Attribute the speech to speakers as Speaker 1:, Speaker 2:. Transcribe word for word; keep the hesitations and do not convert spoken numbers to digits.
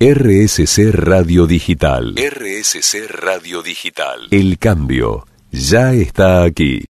Speaker 1: R S C Radio Digital. R S C Radio Digital. El cambio ya está aquí.